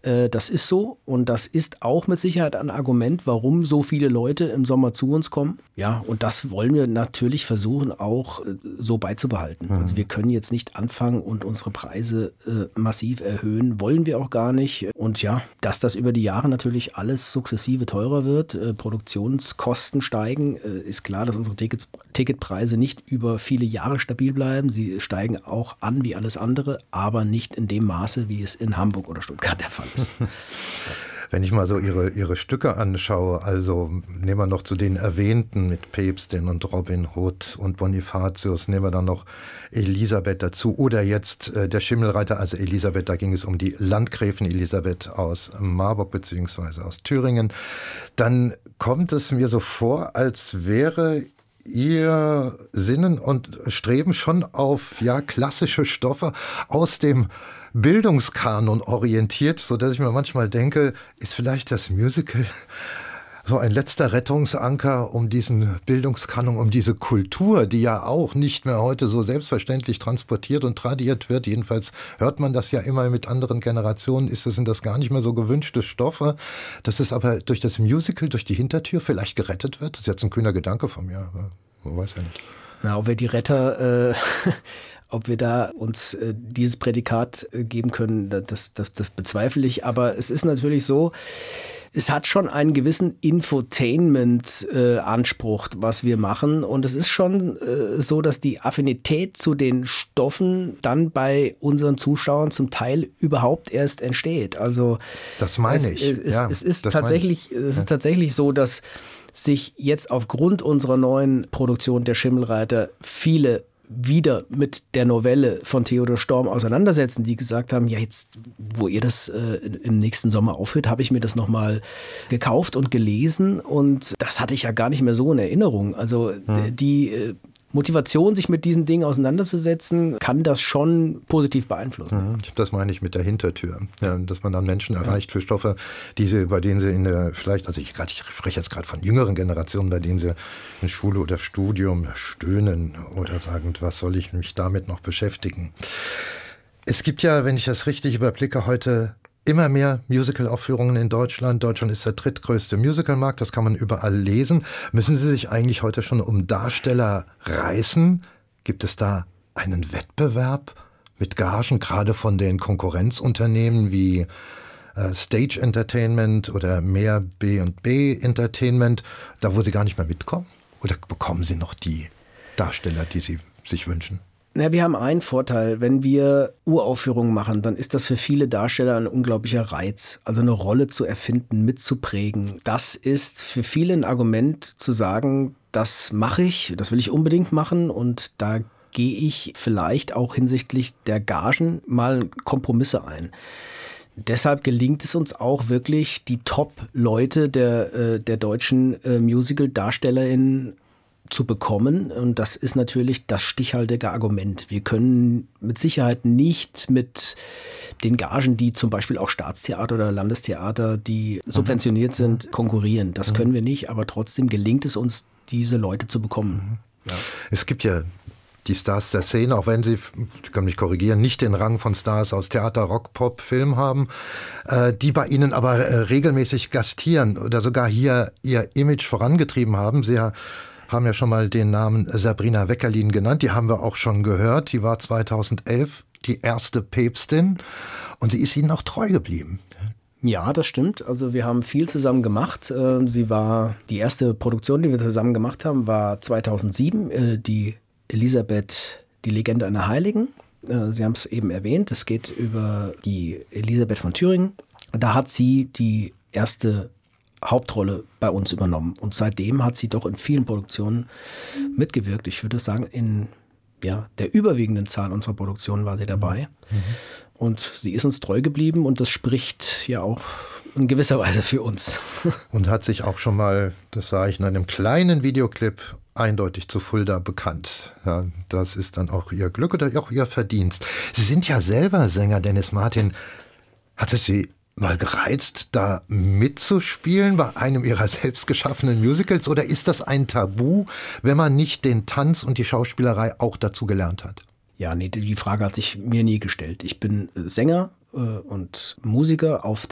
Das ist so und das ist auch mit Sicherheit ein Argument, warum so viele Leute im Sommer zu uns kommen. Ja, und das wollen wir natürlich versuchen auch so beizubehalten. Also wir können jetzt nicht anfangen und unsere Preise massiv erhöhen, wollen wir auch gar nicht. Und ja, dass das über die Jahre natürlich alles sukzessive teurer wird, Produktionskosten steigen, ist klar, dass unsere Ticketpreise nicht über viele Jahre stabil bleiben. Sie steigen auch an wie alles andere, aber nicht in dem Maße, wie es in Hamburg oder Stuttgart der Fall ist. Wenn ich mal so ihre Stücke anschaue, also nehmen wir noch zu den erwähnten mit Päpstin und Robin Hood und Bonifatius, nehmen wir dann noch Elisabeth dazu oder jetzt der Schimmelreiter, also Elisabeth, da ging es um die Landgräfin Elisabeth aus Marburg bzw. aus Thüringen, dann kommt es mir so vor, als wäre Ihr Sinnen und Streben schon auf klassische Stoffe aus dem Bildungskanon orientiert, sodass ich mir manchmal denke, ist vielleicht das Musical so ein letzter Rettungsanker, um diesen Bildungskanon, um diese Kultur, die ja auch nicht mehr heute so selbstverständlich transportiert und tradiert wird. Jedenfalls hört man das ja immer mit anderen Generationen, sind das gar nicht mehr so gewünschte Stoffe. Dass es aber durch das Musical, durch die Hintertür vielleicht gerettet wird. Das ist jetzt ein kühner Gedanke von mir, aber man weiß ja nicht. Na, ob wir die Retter... Ob wir da uns dieses Prädikat geben können, das bezweifle ich. Aber es ist natürlich so, es hat schon einen gewissen Infotainment-Anspruch, was wir machen. Und es ist schon so, dass die Affinität zu den Stoffen dann bei unseren Zuschauern zum Teil überhaupt erst entsteht. Also das meine ich. Es ist tatsächlich so, dass sich jetzt aufgrund unserer neuen Produktion der Schimmelreiter viele wieder mit der Novelle von Theodor Storm auseinandersetzen, die gesagt haben, ja jetzt, wo ihr das im nächsten Sommer aufhört, habe ich mir das nochmal gekauft und gelesen und das hatte ich ja gar nicht mehr so in Erinnerung. Also die Motivation, sich mit diesen Dingen auseinanderzusetzen, kann das schon positiv beeinflussen. Das meine ich mit der Hintertür. Ja, dass man dann Menschen erreicht für Stoffe, bei denen sie ich spreche jetzt gerade von jüngeren Generationen, bei denen sie in Schule oder Studium stöhnen oder sagen, was soll ich mich damit noch beschäftigen? Es gibt ja, wenn ich das richtig überblicke, heute immer mehr Musical-Aufführungen in Deutschland. Deutschland ist der drittgrößte Musicalmarkt, das kann man überall lesen. Müssen Sie sich eigentlich heute schon um Darsteller reißen? Gibt es da einen Wettbewerb mit Gagen, gerade von den Konkurrenzunternehmen wie Stage Entertainment oder mehr B&B Entertainment, da wo Sie gar nicht mehr mitkommen? Oder bekommen Sie noch die Darsteller, die Sie sich wünschen? Na, wir haben einen Vorteil, wenn wir Uraufführungen machen, dann ist das für viele Darsteller ein unglaublicher Reiz. Also eine Rolle zu erfinden, mitzuprägen. Das ist für viele ein Argument zu sagen, das mache ich, das will ich unbedingt machen und da gehe ich vielleicht auch hinsichtlich der Gagen mal Kompromisse ein. Deshalb gelingt es uns auch wirklich, die Top-Leute der deutschen Musical-DarstellerInnen zu bekommen. Und das ist natürlich das stichhaltige Argument. Wir können mit Sicherheit nicht mit den Gagen, die zum Beispiel auch Staatstheater oder Landestheater, die subventioniert sind, konkurrieren. Das können wir nicht, aber trotzdem gelingt es uns, diese Leute zu bekommen. Ja. Es gibt ja die Stars der Szene, auch wenn sie können mich korrigieren, nicht den Rang von Stars aus Theater, Rock, Pop, Film haben, die bei Ihnen aber regelmäßig gastieren oder sogar hier ihr Image vorangetrieben haben. Sie haben ja schon mal den Namen Sabrina Weckerlin genannt, die haben wir auch schon gehört. Die war 2011 die erste Päpstin und sie ist Ihnen auch treu geblieben. Ja, das stimmt. Also wir haben viel zusammen gemacht. Sie war die erste Produktion, die wir zusammen gemacht haben, war 2007, die Elisabeth, die Legende einer Heiligen. Sie haben es eben erwähnt, es geht über die Elisabeth von Thüringen. Da hat sie die erste Hauptrolle bei uns übernommen. Und seitdem hat sie doch in vielen Produktionen mitgewirkt. Ich würde sagen, in der überwiegenden Zahl unserer Produktionen war sie dabei. Und sie ist uns treu geblieben und das spricht ja auch in gewisser Weise für uns. Und hat sich auch schon mal, das sah ich in einem kleinen Videoclip, eindeutig zu Fulda bekannt. Ja, das ist dann auch ihr Glück oder auch ihr Verdienst. Sie sind ja selber Sänger, Dennis Martin. Hat es Sie mal gereizt, da mitzuspielen bei einem Ihrer selbst geschaffenen Musicals? Oder ist das ein Tabu, wenn man nicht den Tanz und die Schauspielerei auch dazu gelernt hat? Ja, nee, die Frage hat sich mir nie gestellt. Ich bin Sänger und Musiker auf